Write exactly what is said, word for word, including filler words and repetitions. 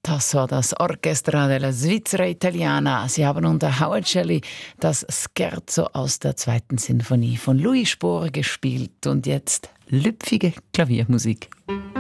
Das war das Orchestra della Svizzera Italiana. Sie haben unter Howard Shelley das Scherzo aus der zweiten Sinfonie von Louis Spohr gespielt und jetzt lüpfige Klaviermusik.